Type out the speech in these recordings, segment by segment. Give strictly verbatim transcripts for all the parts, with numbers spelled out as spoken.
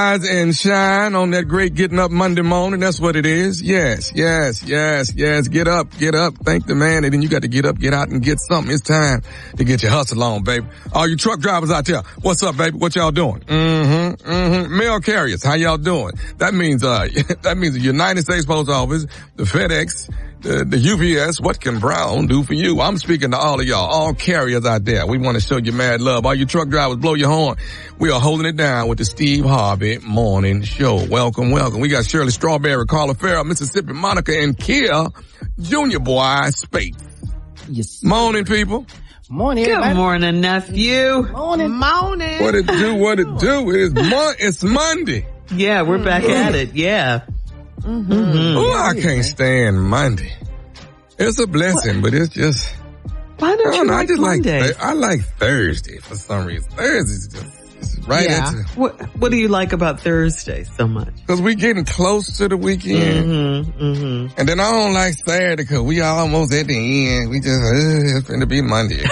Rise and shine on that great getting up Monday morning. That's what it is. Yes, yes, yes, yes. Get up, get up. Thank the man. And then you got to get up, get out and get something. It's time to get your hustle on, baby. All you truck drivers out there, what's up, baby? What y'all doing? Mm-hmm, mm-hmm. Mail carriers, how y'all doing? That means, uh, that means the United States Post Office, the FedEx, The, the U P S, what can Brown do for you? I'm speaking to all of y'all, all carriers out there. We want to show you mad love. All you truck drivers, blow your horn. We are holding it down with the Steve Harvey Morning Show. Welcome, welcome. We got Shirley Strawberry, Carla Farrell, Mississippi Monica, and Kia Junior Boy Space. Yes. Morning, people. Morning, Good everybody. morning, nephew. Morning. Morning. What it do, what it do. It is mon- it's Monday. Yeah, we're back at it. Yeah. Mm-hmm. Mm-hmm. Oh, I can't stand Monday. It's a blessing, but it's just. Why don't I don't you know, like I just Monday? like I like Thursday for some reason. Thursday's just it's right yeah. at you. What What do you like about Thursday so much? Because we getting close to the weekend, mm-hmm, mm-hmm. and then I don't like Saturday because we almost at the end. We just uh, it's going to be Monday.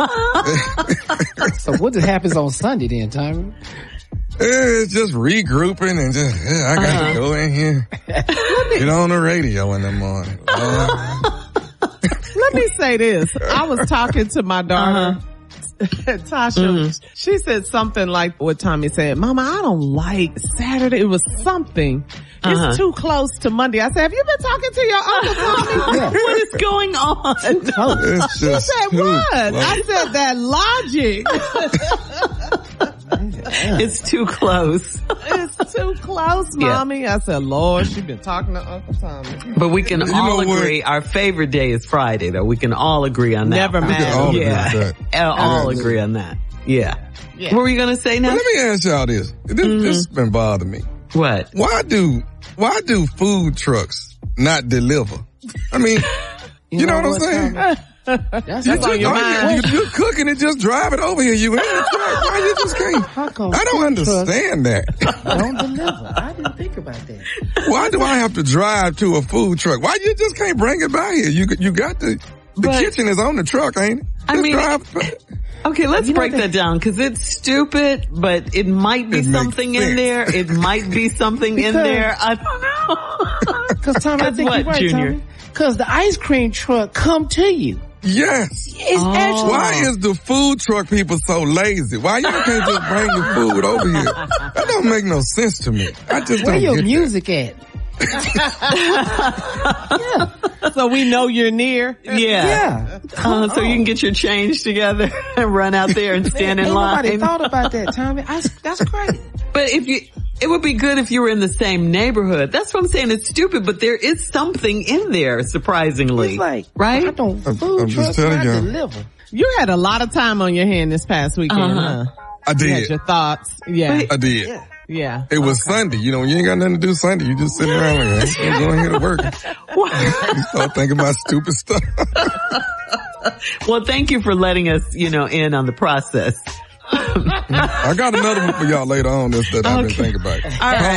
So what just happens on Sunday then, Tommy? It's just regrouping and just, uh, I gotta uh-huh. go in here, get on the radio in the morning. Uh, Let me say this. I was talking to my daughter, uh-huh. Tasha. Mm-hmm. She said something like what Tommy said. Mama, I don't like Saturday. It was something. Uh-huh. It's too close to Monday. I said, have you been talking to your uncle Tommy? Yeah. What is going on? It's she said, what? Close. I said, that logic. It's too close. It's too close, Mommy. Yeah. I said, Lord, she been talking to Uncle Tommy. But we can you all agree our favorite day is Friday, though. We can all agree on that. Never mind. All yeah. agree all, all agree on that. Yeah. yeah. What were you going to say now? Well, let me ask y'all this. This, mm-hmm. this has been bothering me. What? Why do, why do food trucks not deliver? I mean, you, you know, know what I'm saying? That's, that's on your mind. You, you're cooking and just drive it over here. You in the truck. Why you just can't? I don't understand that. Don't deliver. I didn't think about that. Why do I have to drive to a food truck? Why you just can't bring it by here? You you got the the but, kitchen is on the truck, ain't it? Just I mean, drive. Okay, let's break that, that down because it's stupid, but it might be it something in there. It might be something because, in there. I don't know. Because Tommy, I think what, you're right, Junior? Tommy. Because the ice cream truck come to you. Yes. It's oh. actually. Why is the food truck people so lazy? Why you can't just bring the food over here? That don't make no sense to me. I just Where don't your get music that. at? Yeah. So we know you're near. Yeah. Yeah. Uh, so you can get your change together and run out there and stand in line. Nobody thought about that, Tommy. I, that's crazy. But if you, it would be good if you were in the same neighborhood. That's what I'm saying. It's stupid, but there is something in there, surprisingly. It's like, right? I don't food I'm trucks just not you. deliver. You had a lot of time on your hand this past weekend, uh-huh. huh? I did. You had your thoughts. Yeah. I did. Yeah. Yeah. It was okay. Sunday. You know, you ain't got nothing to do Sunday. You just sitting around like, hey, I'm going here to work. You start thinking about stupid stuff. Well, thank you for letting us, you know, in on the process. I got another one for y'all later on this that okay. I've been thinking about. All right.